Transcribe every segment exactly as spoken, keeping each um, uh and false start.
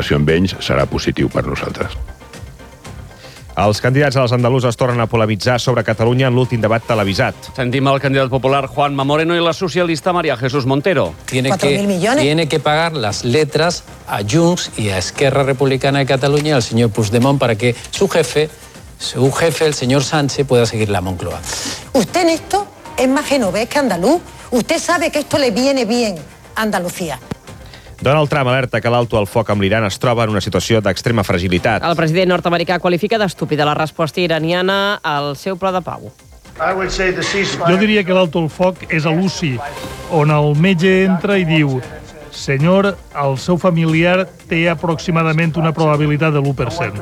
relació amb ells serà positiu per nosaltres. Els candidats a les andaluses tornen a polemitzar sobre Catalunya en l'últim debat televisat. Sentim el candidat popular Juanma Moreno y la socialista María Jesús Montero. Tiene que, tiene que pagar las letras a Junts y a Esquerra Republicana de Cataluña, al señor Puigdemont, para que su jefe, su jefe, el señor Sánchez, pueda seguir la Moncloa. Usted en esto es más genovés que andaluz. Usted sabe que esto le viene bien a Andalucía. Donald Trump alerta que l'alto al foc amb l'Iran es troba en una situació d'extrema fragilitat. El president nord-americà qualifica d'estúpida la resposta iraniana al seu pla de pau. Jo diria que l'alto al foc és a l'U C I, on el metge entra i diu: senyor, el seu familiar té aproximadament una probabilitat de l'u per cent.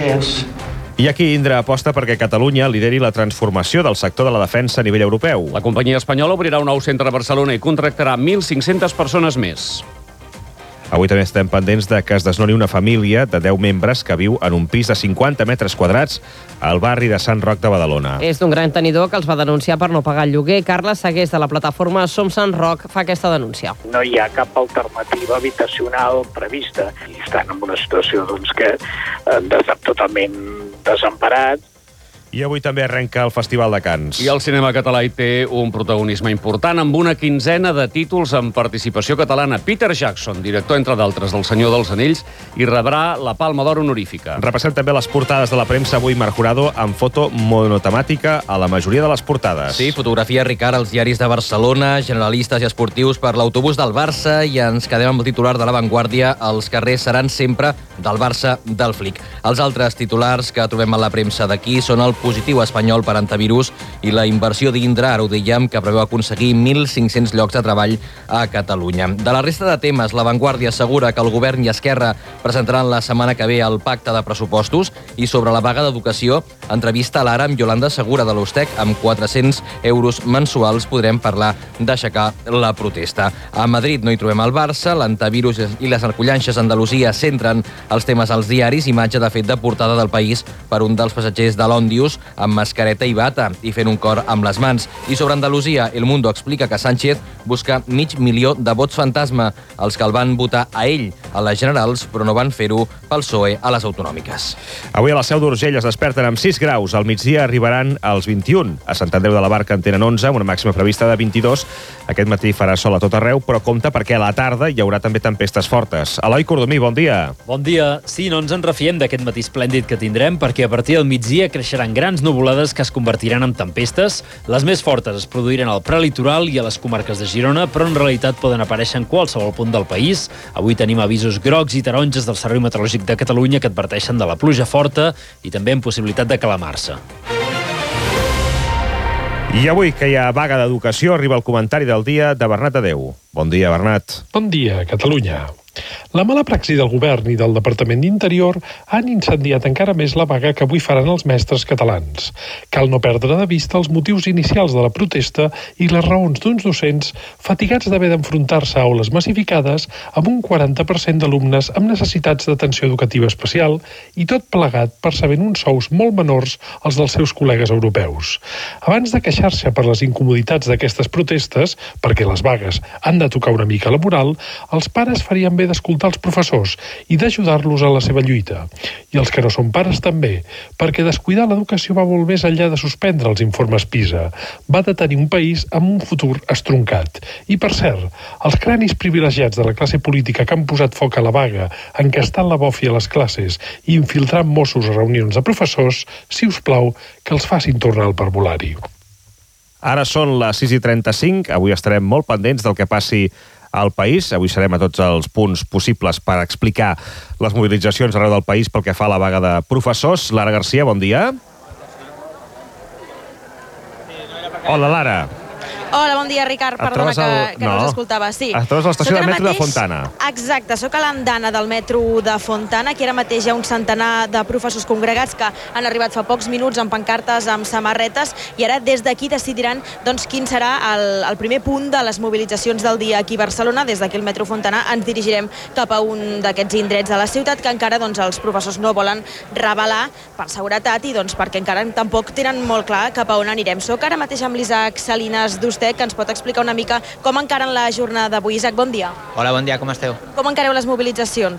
I aquí Indra aposta perquè Catalunya lideri la transformació del sector de la defensa a nivell europeu. La companyia espanyola obrirà un nou centre a Barcelona i contractarà mil cinc-centes persones més. Avui també estem pendents de que es desnoni una família de deu membres que viu en un pis de cinquanta metres quadrats al barri de Sant Roc de Badalona. És d'un gran tenidor que els va denunciar per no pagar el lloguer. Carles Segués, de la plataforma Som Sant Roc, fa aquesta denúncia. No hi ha cap alternativa habitacional prevista i estan en una situació doncs, que eh, totalment desemparats. I avui també arrenca el Festival de Cants. I el cinema català hi té un protagonisme important amb una quinzena de títols amb participació catalana. Peter Jackson, director, entre d'altres, del Senyor dels Anells, i rebrà la Palma d'Or honorífica. Repassem també les portades de la premsa avui, Marc Jurado, amb foto monotemàtica a la majoria de les portades. Sí, fotografia, Ricard, als diaris de Barcelona, generalistes i esportius per l'autobús del Barça, i ens quedem amb el titular de La Vanguardia: els carrers seran sempre del Barça del Flic. Els altres titulars que trobem a la premsa d'aquí són el positiu espanyol per antivirus i la inversió d'Indra, ara ho dèiem, que preveu aconseguir mil cinc-cents llocs de treball a Catalunya. De la resta de temes, La Vanguardia assegura que el govern i Esquerra presentaran la setmana que ve el pacte de pressupostos, i sobre la vaga d'educació, entrevista a l'Ara amb Yolanda Segura de l'Ostec. Amb quatre-cents euros mensuals podrem parlar d'aixecar la protesta. A Madrid no hi trobem el Barça, l'antivirus i les narcollanxes a Andalusia centren els temes als diaris, imatge de fet de portada del País per un dels passatgers de l'Òndius amb mascareta i bata i fent un cor amb les mans. I sobre Andalusia, El Mundo explica que Sánchez busca mig milió de vots fantasma, els que el van votar a ell a les generals, però no van fer-ho pel P S O E a les autonòmiques. Avui a la Seu d'Urgell es desperten amb sis graus. Al migdia arribaran als vint-i-un. A Sant Andreu de la Barca en tenen onze, amb una màxima prevista de vint-i-dos. Aquest matí farà sol a tot arreu, però compte perquè a la tarda hi haurà també tempestes fortes. Eloi Cordomí, bon dia. Bon dia. Sí, no ens en refiem d'aquest matí esplèndid que tindrem, perquè a partir del migdia creixeran grans nuvolades que es convertiran en tempestes. Les més fortes es produiran al prelitoral i a les comarques de Girona, però en realitat poden aparèixer en qualsevol punt del país. Avui tenim avisos grocs i taronges del Servei Meteorològic de Catalunya que adverteixen de la pluja forta i també amb possibilitat de calamar-se. I avui, que hi ha vaga d'educació, arriba el comentari del dia de Bernat Adeu. Bon dia, Bernat. Bon dia, Catalunya. La mala praxi del govern i del Departament d'Interior han incendiat encara més la vaga que avui faran els mestres catalans. Cal no perdre de vista els motius inicials de la protesta i les raons d'uns docents fatigats d'haver d'enfrontar-se a aules massificades amb un quaranta per cent d'alumnes amb necessitats d'atenció educativa especial i tot plegat percebent uns sous molt menors als dels seus col·legues europeus. Abans de queixar-se per les incomoditats d'aquestes protestes, perquè les vagues han de tocar una mica la moral, els pares farien bé d'escoltar els professors i d'ajudar-los a la seva lluita. I els que no són pares també, perquè descuidar l'educació va molt més enllà de suspendre els informes PISA. Va de tenir un país amb un futur estroncat. I per cert, els cranis privilegiats de la classe política que han posat foc a la vaga, encastant la bòfia a les classes i infiltrant Mossos a reunions de professors, si us plau, que els facin tornar al parvulari. Ara són les sis i trenta-cinc. Avui estarem molt pendents del que passi al país. Avui serem a tots els punts possibles per explicar les mobilitzacions arreu del país pel que fa a la vaga de professors. Lara Garcia, bon dia. Hola, Lara. Hola, bon dia, Ricard. Perdona el... que, que no. no us escoltava. Sí. Et trobes a l'estació del metro mateix... de Fontana. Exacte, sóc a l'andana del metro de Fontana. Aquí ara mateix hi ha un centenar de professors congregats que han arribat fa pocs minuts amb pancartes, amb samarretes, i ara des d'aquí decidiran doncs, quin serà el, el primer punt de les mobilitzacions del dia aquí a Barcelona. Des d'aquí al metro Fontana ens dirigirem cap a un d'aquests indrets de la ciutat que encara doncs, els professors no volen revelar per seguretat i doncs, perquè encara tampoc tenen molt clar cap a on anirem. Soc ara mateix amb l'Isaac Salines d'Ustec, que ens pot explicar una mica com encaren la jornada d'avui. Isaac, bon dia. Hola, bon dia, com esteu? Com encareu les mobilitzacions?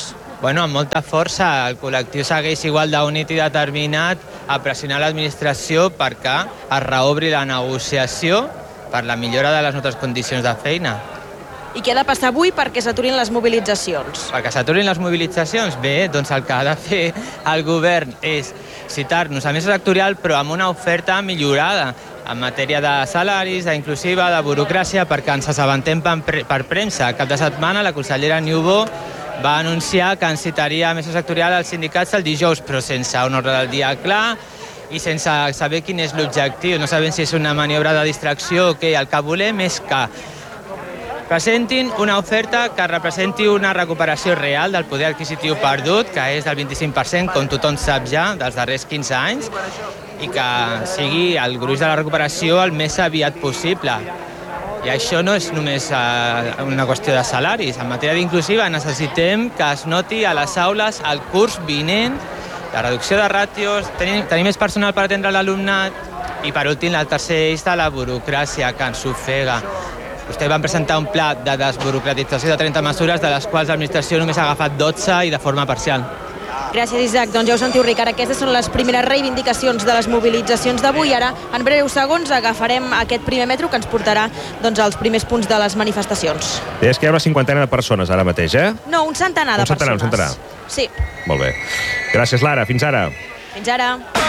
bueno, amb molta força. El col·lectiu segueix igual d'unit i determinat a pressionar l'administració perquè es reobri la negociació per la millora de les nostres condicions de feina. I què ha de passar avui perquè s'aturin les mobilitzacions? Perquè s'aturin les mobilitzacions? Bé, doncs el que ha de fer el govern és citar-nos a mesa sectorial, però amb una oferta millorada en matèria de salaris, d'inclusiva, de burocràcia, perquè ens assabentem per, per premsa. Cap de setmana la consellera Niubó va anunciar que ens citaria a mesa sectorial als sindicats el dijous, però sense un ordre del dia clar i sense saber quin és l'objectiu. No sabem si és una maniobra de distracció o què. El que volem és que presentin una oferta que representi una recuperació real del poder adquisitiu perdut, que és del vint-i-cinc per cent, com tothom sap ja, dels darrers quinze anys, i que sigui el gruix de la recuperació el més aviat possible. I això no és només uh, una qüestió de salaris. En matèria d'inclusiva necessitem que es noti a les aules el curs vinent la reducció de ràtios, tenir, tenir més personal per atendre l'alumnat i, per últim, el tercer eix de la burocràcia, que ens ofega. Vostès van presentar un pla de desburocratització de trenta mesures, de les quals l'administració només ha agafat dotze i de forma parcial. Gràcies, Isaac. Doncs ja ho sentiu, Ricard. Aquestes són les primeres reivindicacions de les mobilitzacions d'avui. Ara, en breus segons, agafarem aquest primer metro que ens portarà doncs, als primers punts de les manifestacions. Deies que hi ha una cinquantena de persones ara mateix, eh? No, un centenar de un centenar, persones. Un centenar, Sí. Molt bé. Gràcies, Lara. Fins ara. Fins ara.